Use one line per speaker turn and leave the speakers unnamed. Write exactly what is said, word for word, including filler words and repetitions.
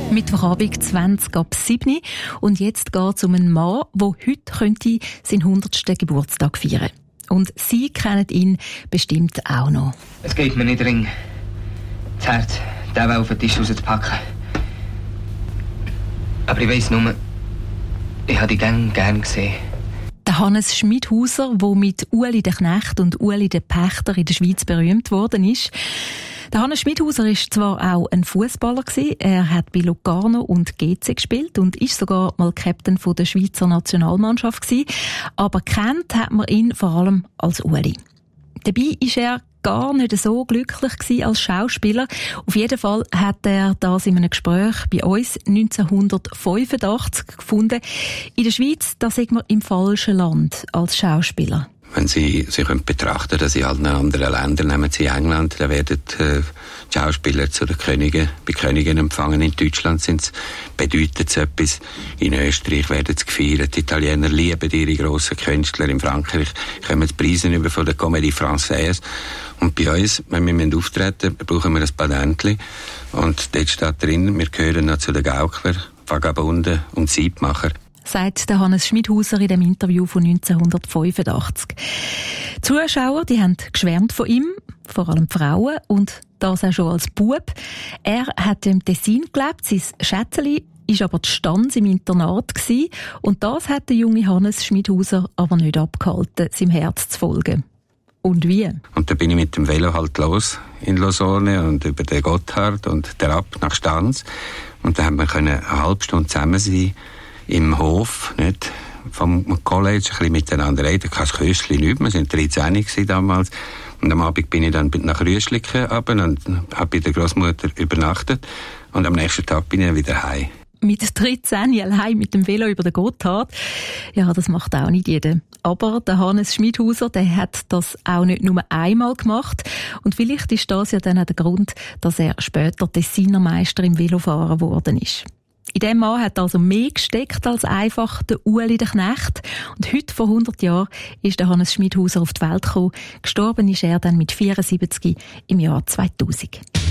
Mittwochabend zwanzig ab sieben. Und jetzt geht es um einen Mann, der heute könnte seinen hundertsten Geburtstag feiern. Und Sie kennen ihn bestimmt auch noch.
Es geht mir nicht dringend. Das Herz, den auf den Tisch rauszupacken. Aber ich weiss nur, ich habe die Gänge gern gesehen.
Der Hannes Schmidhauser, der mit Ueli der Knecht und Ueli der Pächter in der Schweiz berühmt worden ist. Der Hannes Schmidhauser ist zwar auch ein Fußballer gewesen, er hat bei Locarno und G C gespielt und ist sogar mal Captain von der Schweizer Nationalmannschaft gewesen, aber kennt hat man ihn vor allem als Ueli. Dabei ist er gar nicht so glücklich gewesen als Schauspieler. Auf jeden Fall hat er das in einem Gespräch bei uns neunzehnhundertfünfundachtzig gefunden. In der Schweiz, da sind wir im falschen Land als Schauspieler.
Wenn Sie sich betrachten, dass in allen anderen Ländern, nehmen Sie England, da werden äh, die Schauspieler zu den Königen, bei Königen empfangen. In Deutschland sind's, bedeutet es etwas. In Österreich werden sie gefeiert. Die Italiener lieben ihre grossen Künstler. In Frankreich kommen die Preise über von der Comédie Française. Und bei uns, wenn wir auftreten müssen, brauchen wir ein Patentli. Und dort steht drin, wir gehören noch zu den Gaukler, Vagabunden und Siebmacher.
Sagt der Hannes Schmidhauser in dem Interview von neunzehnhundertfünfundachtzig. Die Zuschauer, die haben geschwärmt von ihm, vor allem die Frauen, und das auch schon als Bub. Er hat im Tessin gelebt, sein Schätzeli ist aber die Stanz im Internat gewesen, und das hat der junge Hannes Schmidhauser aber nicht abgehalten, seinem Herz zu folgen. Und wie?
Und da bin ich mit dem Velo halt los in Lausanne und über den Gotthard und der ab nach Stanz. Und da haben wir eine halbe Stunde zusammen sein im Hof, nicht? Vom College, ein bisschen miteinander reden. Kein Köstchen nicht mehr. Wir waren dreizehn damals. Und am Abend bin ich dann nach Rüschliken runter und habe bei der Großmutter übernachtet. Und am nächsten Tag bin ich dann wieder heim.
Mit dreizehn allein mit dem Velo über den Gotthard. Ja, das macht auch nicht jeder. Aber der Hannes Schmidhauser, der hat das auch nicht nur einmal gemacht. Und vielleicht ist das ja dann auch der Grund, dass er später Tessiner Meister im Velofahren geworden ist. In dem Mann hat also mehr gesteckt als einfach der Ueli der Knecht. Und heute, vor hundert Jahren, ist der Hannes Schmidhauser auf die Welt gekommen. Gestorben ist er dann mit vierundsiebzig im Jahr zweitausend.